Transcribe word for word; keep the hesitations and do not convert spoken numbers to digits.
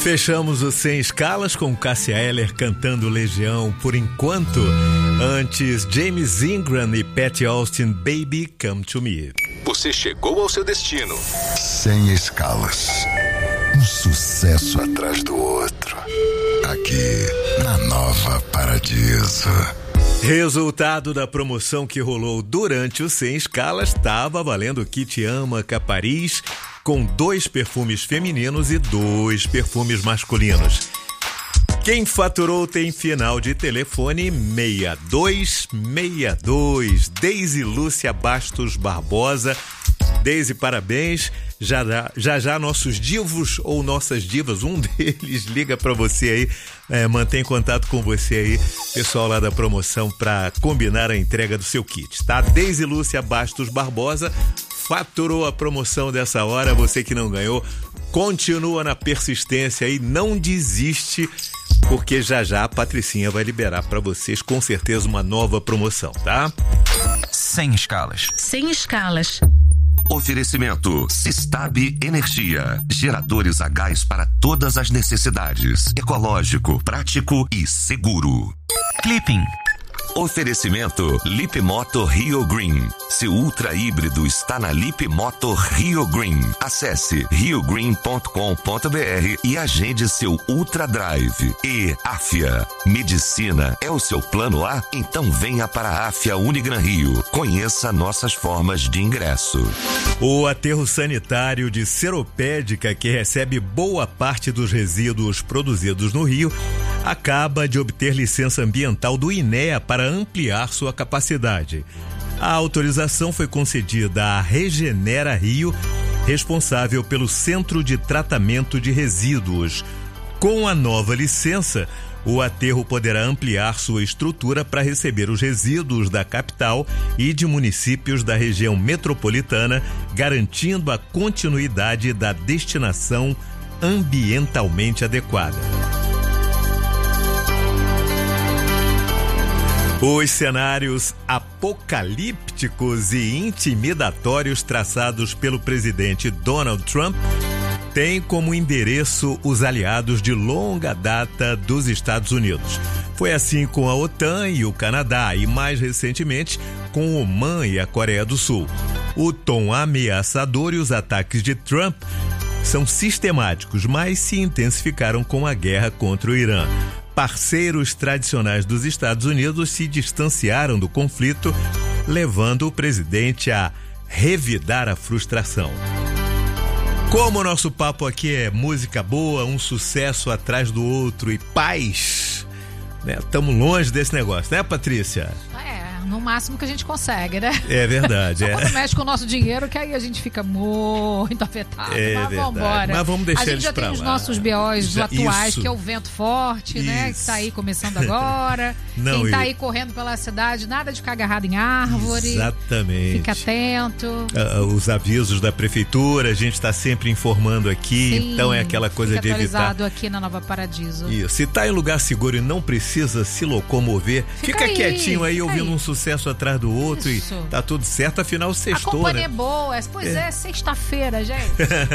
Fechamos o Sem Escalas com Cássia Eller cantando Legião por enquanto. Antes, James Ingram e Pat Austin, Baby Come to Me. Você chegou ao seu destino. Sem Escalas. Um sucesso atrás do outro. Aqui na Nova Paradiso. Resultado da promoção que rolou durante o Sem Escalas, estava valendo o kit Amaca Paris com dois perfumes femininos e dois perfumes masculinos. Quem faturou tem final de telefone seis dois seis dois. Deise Lúcia Bastos Barbosa. Deise, parabéns. Já, já já nossos divos ou nossas divas, um deles liga pra você aí, é, mantém contato com você aí, pessoal lá da promoção, pra combinar a entrega do seu kit, tá? Deise Lúcia Bastos Barbosa faturou a promoção dessa hora. Você que não ganhou, continua na persistência aí, não desiste, porque já já a Patricinha vai liberar pra vocês com certeza uma nova promoção, tá? Sem Escalas. Sem Escalas. Oferecimento Sistab Energia. Geradores a gás para todas as necessidades. Ecológico, prático e seguro. Clipping. Oferecimento Lipmoto Rio Green. Seu ultra híbrido está na Lipmoto Rio Green. Acesse rio green ponto com ponto b r e agende seu Ultra Drive. E Afia. Medicina é o seu plano A? Então venha para a Afia Unigran Rio. Conheça nossas formas de ingresso. O aterro sanitário de Seropédica, que recebe boa parte dos resíduos produzidos no Rio, acaba de obter licença ambiental do INEA para ampliar sua capacidade. A autorização foi concedida à Regenera Rio, responsável pelo Centro de Tratamento de Resíduos. Com a nova licença, o aterro poderá ampliar sua estrutura para receber os resíduos da capital e de municípios da região metropolitana, garantindo a continuidade da destinação ambientalmente adequada. Os cenários apocalípticos e intimidatórios traçados pelo presidente Donald Trump têm como endereço os aliados de longa data dos Estados Unidos. Foi assim com a OTAN e o Canadá e, mais recentemente, com o Omã e a Coreia do Sul. O tom ameaçador e os ataques de Trump são sistemáticos, mas se intensificaram com a guerra contra o Irã. Parceiros tradicionais dos Estados Unidos se distanciaram do conflito, levando o presidente a revidar a frustração. Como o nosso papo aqui é música boa, um sucesso atrás do outro e paz, né? Estamos longe desse negócio, né, Patrícia? É, no máximo que a gente consegue, né? É verdade. Só é. quando mexe com o nosso dinheiro, que aí a gente fica muito afetado. É Mas verdade. vamos embora. Mas vamos deixar A gente eles já pra tem os lá. nossos B Os Já- atuais, isso. que é o vento forte, né? Que Isso. tá aí começando agora. Não, Quem tá e- aí correndo pela cidade, nada de ficar agarrado em árvore. Exatamente. Fica atento. Ah, os avisos da prefeitura, a gente está sempre informando aqui, Sim, então é aquela coisa fica de evitar. atualizado aqui na Nova Paradiso. Isso. Se tá em lugar seguro e não precisa se locomover, fica, Fica aí, quietinho aí, fica ouvindo aí. um sucesso atrás do outro Isso. e tá tudo certo, afinal A sextou, companhia né? é boa. Pois é, sexta-feira, gente.